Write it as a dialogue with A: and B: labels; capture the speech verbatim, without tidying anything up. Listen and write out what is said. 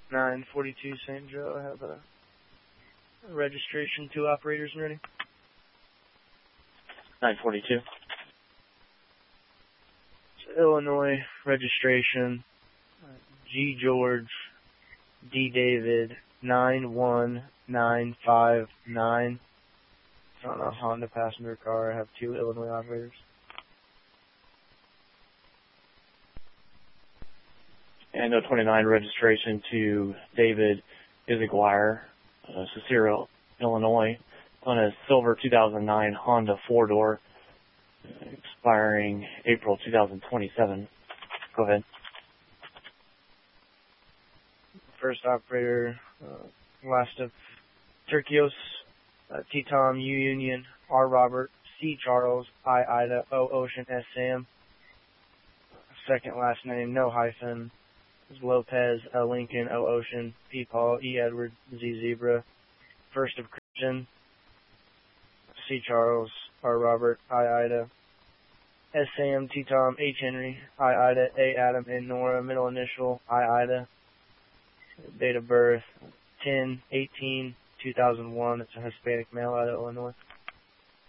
A: nine forty-two Saint Joe. I have a registration, two operators ready.
B: nine forty-two.
A: Illinois registration, G George, D David, nine one nine five nine. It's on a Honda passenger car. I have two Illinois operators.
B: And no twenty-nine registration to David Izaguirre, uh, Cicero, Illinois, on a silver two thousand nine Honda four-door, uh, expiring April two thousand twenty-seven. Go ahead.
A: First operator, uh, last of Turkios, uh, T Tom, U Union, R Robert, C Charles, I Ida, O Ocean, S Sam. Second last name, no hyphen. Lopez, L Lincoln, O Ocean, P Paul, E Edward, Z Zebra. First of Christian, C Charles, R Robert, I Ida, S Sam, T Tom, H Henry, I Ida, A Adam, N Nora. Middle initial, I Ida. Date of birth, ten eighteen two thousand one. It's a Hispanic male out of Illinois.